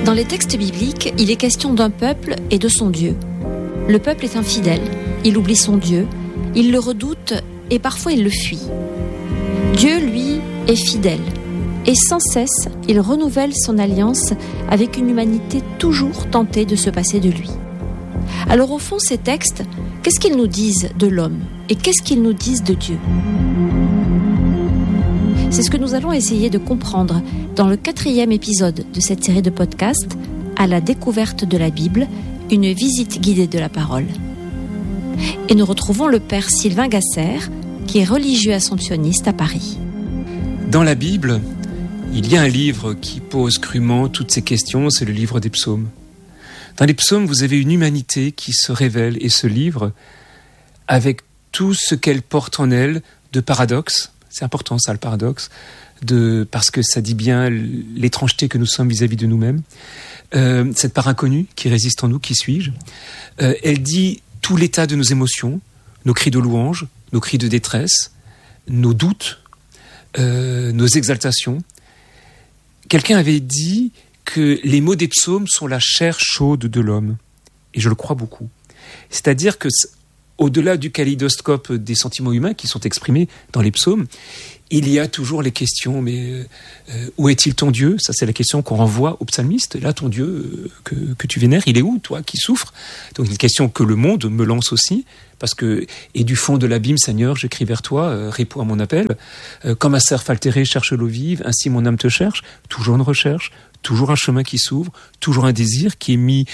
Dans les textes bibliques, il est question d'un peuple et de son Dieu. Le peuple est infidèle, il oublie son Dieu, il le redoute et parfois il le fuit. Dieu, lui, est fidèle et sans cesse, il renouvelle son alliance avec une humanité toujours tentée de se passer de lui. Alors au fond, ces textes, qu'est-ce qu'ils nous disent de l'homme et qu'est-ce qu'ils nous disent de Dieu ? C'est ce que nous allons essayer de comprendre dans le 4e épisode de cette série de podcasts, à la découverte de la Bible, une visite guidée de la parole. Et nous retrouvons le père Sylvain Gasser, qui est religieux assomptionniste à Paris. Dans la Bible, il y a un livre qui pose crûment toutes ces questions, c'est le livre des psaumes. Dans les psaumes, vous avez une humanité qui se révèle et se livre avec tout ce qu'elle porte en elle de paradoxes. C'est important ça, le paradoxe, parce que ça dit bien l'étrangeté que nous sommes vis-à-vis de nous-mêmes. Cette part inconnue qui résiste en nous, qui suis-je ? Elle dit tout l'état de nos émotions, nos cris de louange, nos cris de détresse, nos doutes, nos exaltations. Quelqu'un avait dit que les mots des psaumes sont la chair chaude de l'homme. Et je le crois beaucoup. C'est-à-dire que, au-delà du kaléidoscope des sentiments humains qui sont exprimés dans les psaumes, il y a toujours les questions, mais où est-il ton Dieu ? Ça, c'est la question qu'on renvoie au psalmiste. Là, ton Dieu que tu vénères, il est où, toi, qui souffres ? Donc, une question que le monde me lance aussi, parce que, et du fond de l'abîme, Seigneur, j'écris vers toi, réponds à mon appel. Comme un cerf altéré cherche l'eau vive, ainsi mon âme te cherche, toujours une recherche, toujours un chemin qui s'ouvre, toujours un désir qui est mis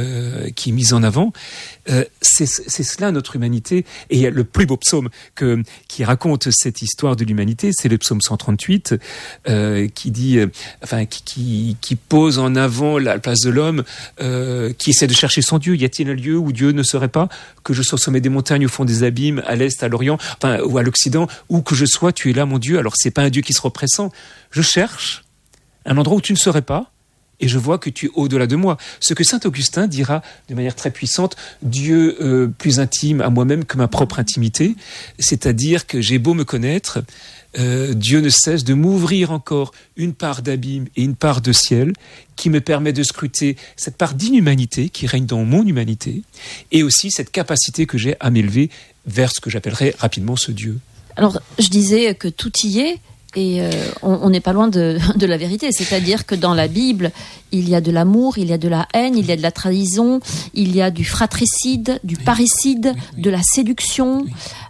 en avant. C'est cela notre humanité. Et il y a le plus beau psaume qui raconte cette histoire de l'humanité, c'est le psaume 138, qui dit, qui pose en avant la place de l'homme, qui essaie de chercher son Dieu. Y a-t-il un lieu où Dieu ne serait pas ? Que je sois au sommet des montagnes, au fond des abîmes, à l'est, à l'orient, ou à l'occident, où que je sois, tu es là, mon Dieu. Alors c'est pas un Dieu qui se repressant. Je cherche un endroit où tu ne serais pas, et je vois que tu es au-delà de moi. Ce que saint Augustin dira de manière très puissante, Dieu plus intime à moi-même que ma propre intimité, c'est-à-dire que j'ai beau me connaître, Dieu ne cesse de m'ouvrir encore une part d'abîme et une part de ciel qui me permet de scruter cette part d'inhumanité qui règne dans mon humanité, et aussi cette capacité que j'ai à m'élever vers ce que j'appellerais rapidement ce Dieu. Alors, je disais que tout y est, et on n'est pas loin de la vérité, c'est-à-dire que dans la Bible, il y a de l'amour, il y a de la haine, il y a de la trahison, il y a du fratricide, du parricide, de la séduction,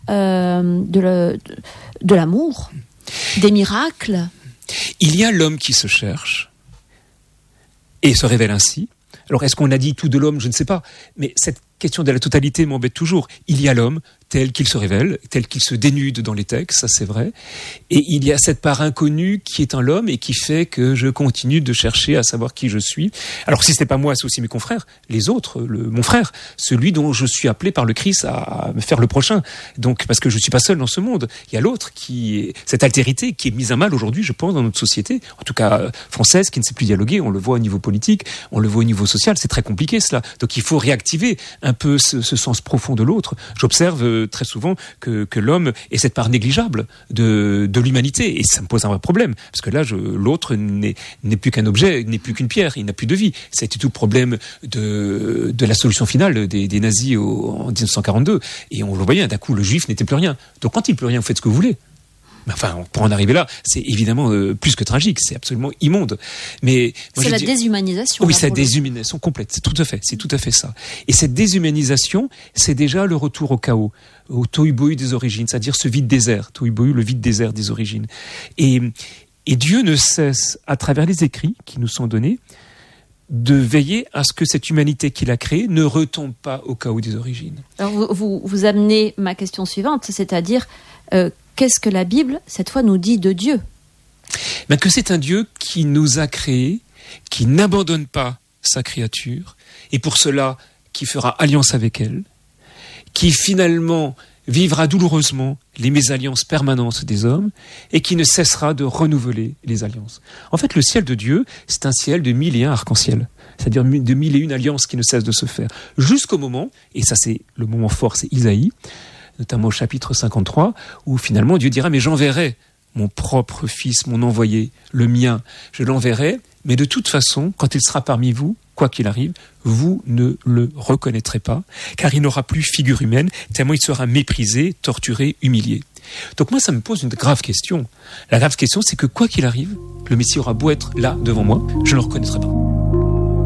de l'amour, des miracles. Il y a l'homme qui se cherche et se révèle ainsi. Alors, est-ce qu'on a dit tout de l'homme ? Je ne sais pas. Mais cette question de la totalité m'embête toujours. Il y a l'homme tel qu'il se révèle, tel qu'il se dénude dans les textes, ça c'est vrai. Et il y a cette part inconnue qui est en l'homme et qui fait que je continue de chercher à savoir qui je suis. Alors si ce n'est pas moi, c'est aussi mes confrères, les autres, mon frère, celui dont je suis appelé par le Christ à me faire le prochain. Donc parce que je ne suis pas seul dans ce monde. Il y a l'autre cette altérité qui est mise à mal aujourd'hui, je pense, dans notre société, en tout cas française, qui ne sait plus dialoguer. On le voit au niveau politique, on le voit au niveau social, c'est très compliqué cela. Donc il faut réactiver un peu ce sens profond de l'autre. J'observe très souvent que l'homme est cette part négligeable de l'humanité, et ça me pose un vrai problème, parce que là, l'autre n'est plus qu'un objet, n'est plus qu'une pierre, il n'a plus de vie. Ça a été tout le problème de la solution finale des nazis en 1942, et on le voyait, d'un coup, le juif n'était plus rien. Donc quand il n'est plus rien, vous faites ce que vous voulez. Enfin, pour en arriver là, c'est évidemment plus que tragique, c'est absolument immonde. Mais moi, c'est la déshumanisation. Oui, c'est la déshumanisation complète, c'est tout à fait ça. Et cette déshumanisation, c'est déjà le retour au chaos, au tohu-bohu des origines, c'est-à-dire ce vide-désert, tohu-bohu, le vide-désert des origines. Et Dieu ne cesse, à travers les écrits qui nous sont donnés, de veiller à ce que cette humanité qu'il a créée ne retombe pas au chaos des origines. Alors vous amenez ma question suivante, c'est-à-dire qu'est-ce que la Bible, cette fois, nous dit de Dieu ? Que c'est un Dieu qui nous a créés, qui n'abandonne pas sa créature, et pour cela, qui fera alliance avec elle, qui finalement vivra douloureusement les mésalliances permanentes des hommes, et qui ne cessera de renouveler les alliances. En fait, le ciel de Dieu, c'est un ciel de 1001 arcs-en-ciel, c'est-à-dire de 1001 alliances qui ne cessent de se faire, jusqu'au moment, et ça c'est le moment fort, c'est Isaïe, notamment au chapitre 53, où finalement Dieu dira « Mais j'enverrai mon propre fils, mon envoyé, le mien, je l'enverrai, mais de toute façon, quand il sera parmi vous, quoi qu'il arrive, vous ne le reconnaîtrez pas, car il n'aura plus figure humaine, tellement il sera méprisé, torturé, humilié. Donc moi, ça me pose une grave question. La grave question, c'est que quoi qu'il arrive, le Messie aura beau être là devant moi, je ne le reconnaîtrai pas.